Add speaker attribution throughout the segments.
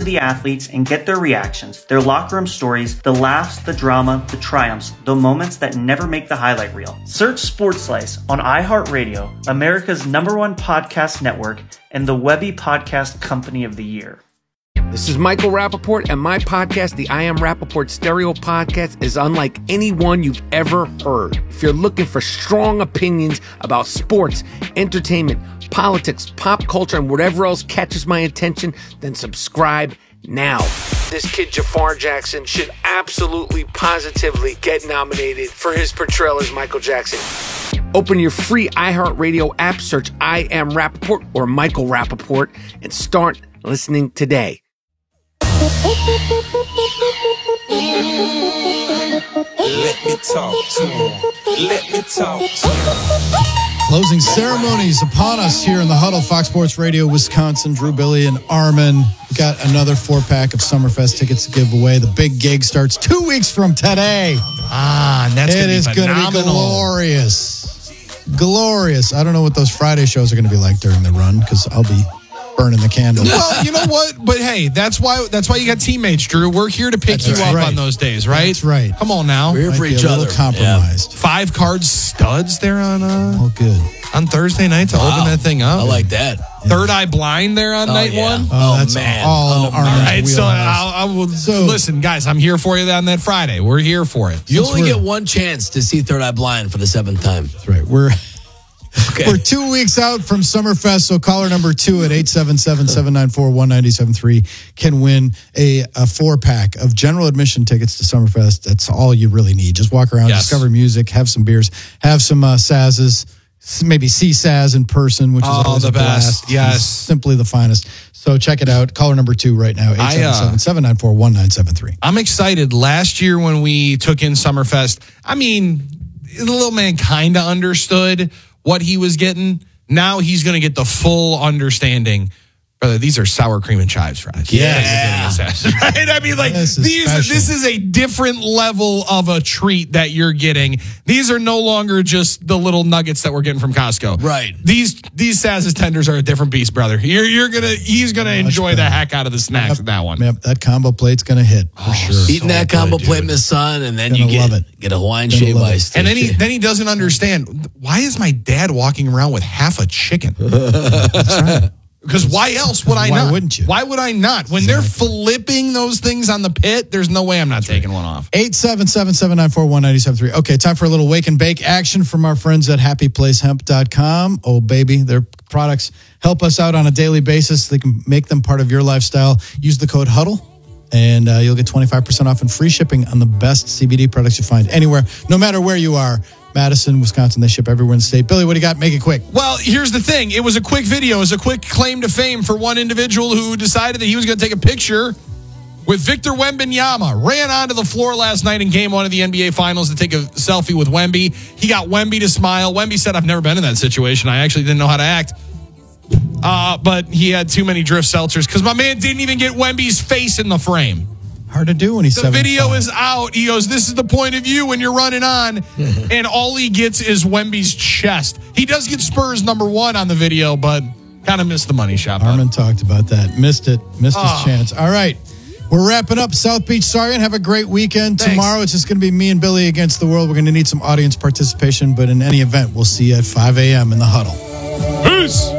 Speaker 1: the athletes and get their reactions, their locker room stories, the laughs, the drama, the triumphs, the moments that never make the highlight reel. Search Sports Slice on iHeartRadio, America's #1 podcast network, and the Webby Podcast Company of the Year.
Speaker 2: This is Michael Rappaport, and my podcast, the I Am Rappaport Stereo Podcast, is unlike any one you've ever heard. If you're looking for strong opinions about sports, entertainment, politics, pop culture, and whatever else catches my attention, then subscribe now. This kid Jafar Jackson should absolutely, positively get nominated for his portrayal as Michael Jackson. Open your free iHeartRadio app, search I Am Rappaport or Michael Rappaport, and start listening today.
Speaker 3: Let me talk to him. Let me talk to him.
Speaker 4: Closing ceremonies upon us here in the Huddle, Fox Sports Radio, Wisconsin. Drew, Billy, and Armin got another 4-pack of Summerfest tickets to give away. The big gig starts 2 weeks from today.
Speaker 5: And that's
Speaker 4: it is going to be glorious. Glorious. I don't know what those Friday shows are going to be like during the run, because I'll be burning the candle.
Speaker 5: Well, you know what? But hey, that's why you got teammates, Drew. We're here to pick you up on those days, right?
Speaker 4: That's right.
Speaker 5: Come on now.
Speaker 6: We're here for each other.
Speaker 4: Compromised.
Speaker 5: 5 card studs there on
Speaker 4: good
Speaker 5: on Thursday night to open that thing up.
Speaker 6: I like that.
Speaker 5: Third Eye Blind there on night one.
Speaker 4: That's
Speaker 6: man.
Speaker 4: all
Speaker 5: right, so I will listen, guys. I'm here for you on that Friday. We're here for it.
Speaker 6: You only get one chance to see Third Eye Blind for the 7th time.
Speaker 4: That's right. We're 2 weeks out from Summerfest, so caller number 2 at 877-794-1973 can win a 4-pack of general admission tickets to Summerfest. That's all you really need. Just walk around, discover music, have some beers, have some Sazzes, maybe see Sazz in person, which is always
Speaker 5: the
Speaker 4: a blast.
Speaker 5: best. Yes.
Speaker 4: He's simply the finest. So check it out. Caller number 2 right now, 877-794-1973.
Speaker 5: I'm excited. Last year when we took in Summerfest, I mean, the little man kind of understood what he was getting. Now he's going to get the full understanding. Brother, these are sour cream and chives fries.
Speaker 6: Yeah.
Speaker 5: Right? I mean, like, this is a different level of a treat that you're getting. These are no longer just the little nuggets that we're getting from Costco.
Speaker 6: Right.
Speaker 5: These Sazz's tenders are a different beast, brother. He's gonna enjoy the heck out of the snacks with that one.
Speaker 4: Yep, that combo plate's going to hit for sure.
Speaker 6: Eating that combo plate in the sun, and then you get a Hawaiian shave ice.
Speaker 5: And then he doesn't understand, why is my dad walking around with half a chicken?
Speaker 4: That's right.
Speaker 5: Because why else would I not?
Speaker 4: Why wouldn't you?
Speaker 5: Why would I not? When they're flipping those things on the pit, there's no way I'm not taking one off.
Speaker 4: 877-794-1973. Okay, time for a little wake and bake action from our friends at happyplacehemp.com. Oh, baby, their products help us out on a daily basis. They can make them part of your lifestyle. Use the code HUDDLE, and you'll get 25% off and free shipping on the best CBD products you find anywhere, no matter where you are. Madison, Wisconsin, they ship everywhere in the state. Billy, what do you got? Make it quick.
Speaker 5: Well, here's the thing. It was a quick video. It was a quick claim to fame for one individual who decided that he was going to take a picture with Victor Wembanyama. Ran onto the floor last night in Game 1 of the NBA Finals to take a selfie with Wemby. He got Wemby to smile. Wemby said, I've never been in that situation. I actually didn't know how to act. But he had too many drift seltzers because my man didn't even get Wemby's face in the frame.
Speaker 4: Hard to do when he's
Speaker 5: The video is out. He goes, this is the point of view when you're running on. And all he gets is Wemby's chest. He does get Spurs #1 on the video, but kind of missed the money shot.
Speaker 4: Armin talked about that. Missed his chance. All right. We're wrapping up. South Beach, sorry, and have a great weekend.
Speaker 5: Thanks.
Speaker 4: Tomorrow, it's just going to be me and Billy against the world. We're going to need some audience participation, but in any event, we'll see you at 5 a.m. in the Huddle.
Speaker 5: Peace.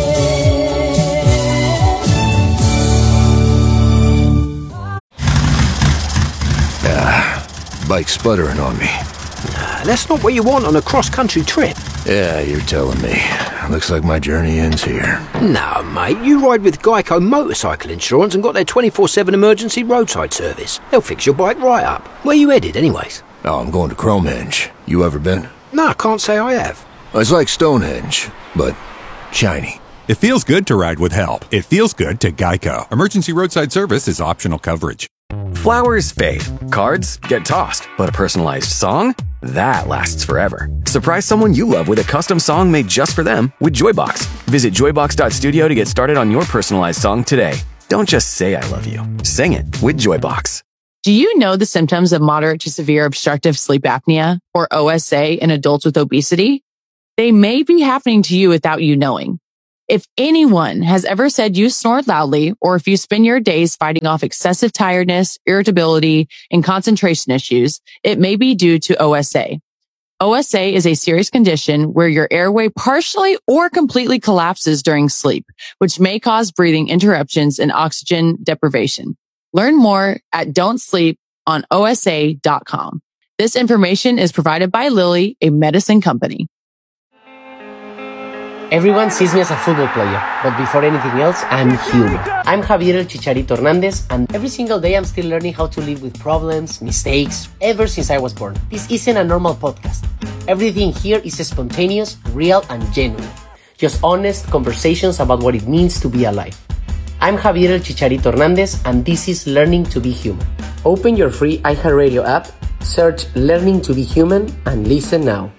Speaker 7: Bike's sputtering on me.
Speaker 8: That's not what you want on a cross-country trip.
Speaker 7: Yeah, you're telling me. Looks like my journey ends here.
Speaker 8: No, mate, you ride with Geico Motorcycle Insurance and got their 24/7 emergency roadside service. They'll fix your bike right up. Where you headed, anyways?
Speaker 7: Oh, I'm going to Cromenge. You ever been?
Speaker 8: No, I can't say I have.
Speaker 7: It's like Stonehenge, but shiny.
Speaker 9: It feels good to ride with help. It feels good to Geico. Emergency roadside service is optional coverage.
Speaker 10: Flowers fade, cards get tossed, but a personalized song? That lasts forever. Surprise someone you love with a custom song made just for them with Joybox. Visit joybox.studio to get started on your personalized song today. Don't just say I love you. Sing it with Joybox.
Speaker 11: Do you know the symptoms of moderate to severe obstructive sleep apnea, or OSA, in adults with obesity? They may be happening to you without you knowing. If anyone has ever said you snore loudly, or if you spend your days fighting off excessive tiredness, irritability, and concentration issues, it may be due to OSA. OSA is a serious condition where your airway partially or completely collapses during sleep, which may cause breathing interruptions and oxygen deprivation. Learn more at don'tsleeponosa.com. This information is provided by Lilly, a medicine company.
Speaker 12: Everyone sees me as a football player, but before anything else, I'm human. I'm Javier El Chicharito Hernandez, and every single day I'm still learning how to live with problems, mistakes, ever since I was born. This isn't a normal podcast. Everything here is spontaneous, real, and genuine. Just honest conversations about what it means to be alive. I'm Javier El Chicharito Hernandez, and this is Learning to be Human. Open your free iHeartRadio app, search Learning to be Human, and listen now.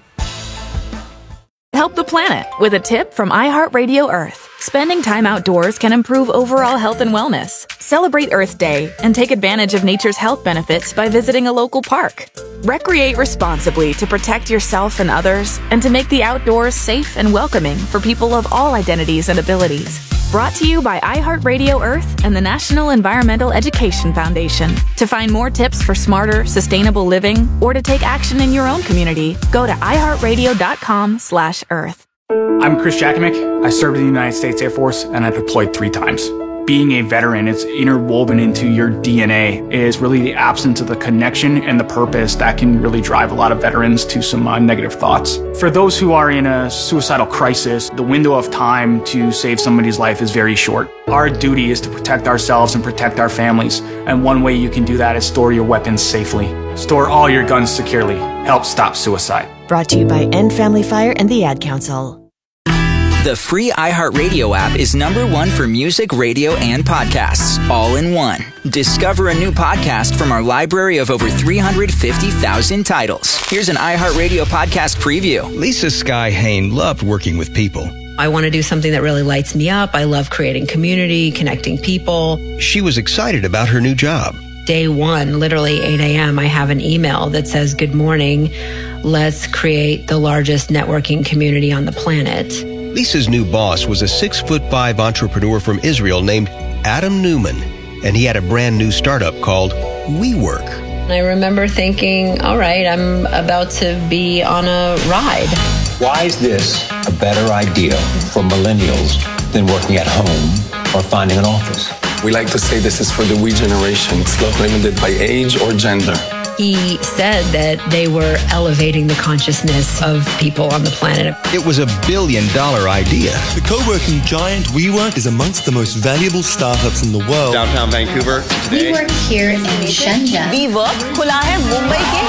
Speaker 13: Help the planet with a tip from iHeartRadio Earth. Spending time outdoors can improve overall health and wellness. Celebrate Earth Day and take advantage of nature's health benefits by visiting a local park. Recreate responsibly to protect yourself and others, and to make the outdoors safe and welcoming for people of all identities and abilities. Brought to you by iHeartRadio Earth and the National Environmental Education Foundation. To find more tips for smarter, sustainable living, or to take action in your own community, go to iHeartRadio.com/Earth.
Speaker 14: I'm Chris Jakovic. I served in the United States Air Force, and I deployed 3 times. Being a veteran, it's interwoven into your DNA. It is really the absence of the connection and the purpose that can really drive a lot of veterans to some negative thoughts. For those who are in a suicidal crisis, the window of time to save somebody's life is very short. Our duty is to protect ourselves and protect our families. And one way you can do that is store your weapons safely. Store all your guns securely. Help stop suicide.
Speaker 15: Brought to you by End Family Fire and the Ad Council.
Speaker 16: The free iHeartRadio app is #1 for music, radio, and podcasts, all in one. Discover a new podcast from our library of over 350,000 titles. Here's an iHeartRadio podcast preview.
Speaker 17: Lisa Sky Hain loved working with people.
Speaker 18: I want to do something that really lights me up. I love creating community, connecting people.
Speaker 17: She was excited about her new job.
Speaker 18: Day one, literally 8 a.m., I have an email that says, "Good morning. Let's create the largest networking community on the planet."
Speaker 17: Lisa's new boss was a 6'5" entrepreneur from Israel named Adam Newman, and he had a brand new startup called WeWork.
Speaker 18: I remember thinking, all right, I'm about to be on a ride.
Speaker 19: Why is this a better idea for millennials than working at home or finding an office?
Speaker 20: We like to say this is for the we generation. It's not limited by age or gender.
Speaker 18: He said that they were elevating the consciousness of people on the planet.
Speaker 17: It was $1 billion idea.
Speaker 21: The co-working giant WeWork is amongst the most valuable startups in the world.
Speaker 22: Downtown Vancouver today.
Speaker 23: We work here in Shenzhen.
Speaker 24: WeWork खुला है मुंबई के.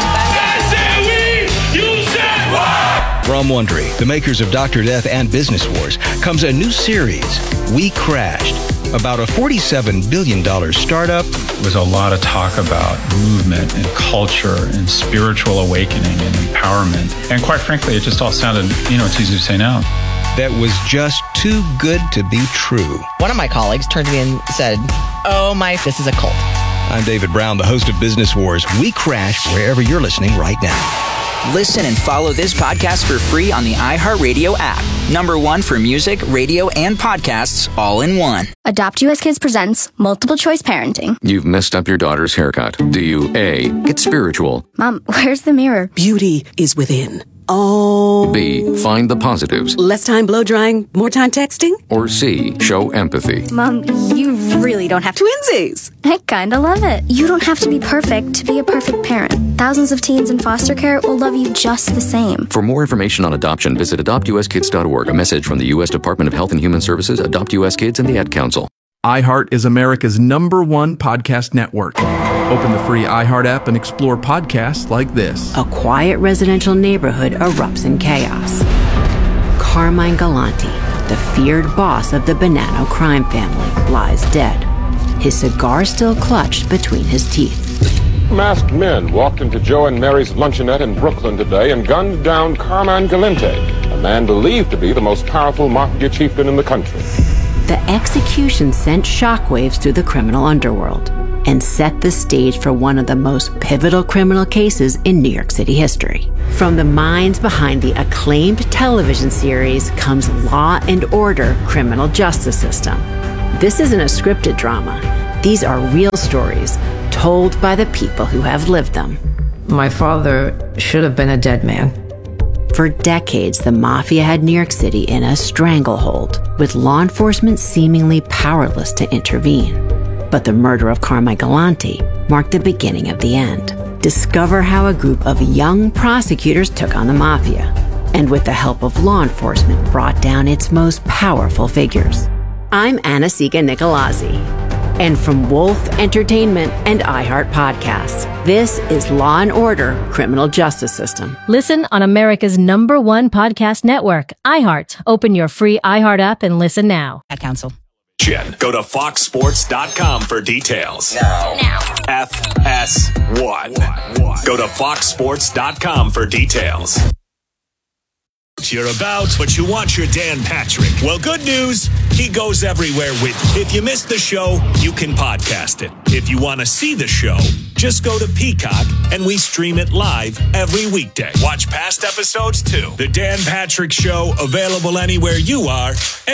Speaker 17: From Wondery, the makers of Dr. Death and Business Wars, comes a new series, We Crashed, about a $47 billion startup.
Speaker 25: There was a lot of talk about movement and culture and spiritual awakening and empowerment. And quite frankly, it just all sounded, it's easy to say now.
Speaker 17: That was just too good to be true.
Speaker 26: One of my colleagues turned to me and said, this is a cult.
Speaker 17: I'm David Brown, the host of Business Wars. We Crash wherever you're listening right now.
Speaker 16: Listen and follow this podcast for free on the iHeartRadio app. #1 for music, radio, and podcasts, all in one.
Speaker 27: Adopt US Kids presents Multiple Choice Parenting.
Speaker 28: You've messed up your daughter's haircut. Do you A, get spiritual?
Speaker 27: Mom, where's the mirror?
Speaker 29: Beauty is within. Oh.
Speaker 28: B, find the positives.
Speaker 29: Less time blow drying, more time texting?
Speaker 28: Or C, show empathy.
Speaker 27: Mom, you really don't have to.
Speaker 29: Twinsies!
Speaker 27: I kinda love it. You don't have to be perfect to be a perfect parent. Thousands of teens in foster care will love you just the same.
Speaker 28: For more information on adoption, visit adoptuskids.org. A message from the U.S. Department of Health and Human Services, Adopt U.S. Kids, and the Ad Council.
Speaker 30: iHeart is America's #1 podcast network. Open the free iHeart app and explore podcasts like this.
Speaker 31: A quiet residential neighborhood erupts in chaos. Carmine Galante, the feared boss of the Bonanno crime family, lies dead, his cigar still clutched between his teeth.
Speaker 32: Masked men walked into Joe and Mary's luncheonette in Brooklyn today and gunned down Carmine Galante, a man believed to be the most powerful mafia chieftain in the country.
Speaker 31: The execution sent shockwaves through the criminal underworld. and set the stage for one of the most pivotal criminal cases in New York City history. From the minds behind the acclaimed television series comes Law and Order: Criminal Justice System. This isn't a scripted drama. These are real stories told by the people who have lived them.
Speaker 1: My father should have been a dead man.
Speaker 31: For decades, the mafia had New York City in a stranglehold, with law enforcement seemingly powerless to intervene. But the murder of Carmine Galante marked the beginning of the end. Discover how a group of young prosecutors took on the mafia, and with the help of law enforcement, brought down its most powerful figures. I'm Anna-Sigga Nicolazzi, and from Wolf Entertainment and iHeart Podcasts, this is Law and Order: Criminal Justice System.
Speaker 2: Listen on America's #1 podcast network, iHeart. Open your free iHeart app and listen now.
Speaker 3: Ad Council.
Speaker 4: Go to foxsports.com for details. Now. FS1. Go to foxsports.com for details. You're about, but you want your Dan Patrick. Well, good news, he goes everywhere with you. If you missed the show, you can podcast it. If you want to see the show, just go to Peacock and we stream it live every weekday. Watch past episodes too. The Dan Patrick Show, available anywhere you are.